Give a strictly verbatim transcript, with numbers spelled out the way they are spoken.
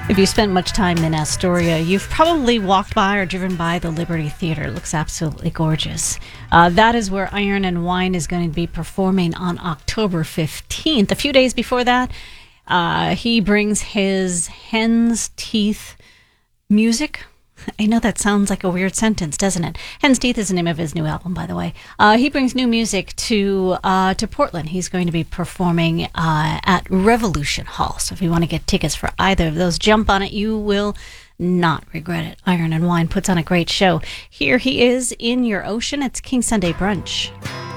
If you spent much time in Astoria, you've probably walked by or driven by the Liberty Theater. It looks absolutely gorgeous. Uh, that is where Iron and Wine is going to be performing on October fifteenth. A few days before that, uh, he brings his Hen's Teeth music. I know that sounds like a weird sentence, doesn't it? Hen's Teeth is the name of his new album, by the way. Uh, he brings new music to uh, to Portland. He's going to be performing uh, at Revolution Hall. So if you want to get tickets for either of those, jump on it. You will not regret it. Iron and Wine puts on a great show. Here he is in your ocean. It's King Sunday Brunch.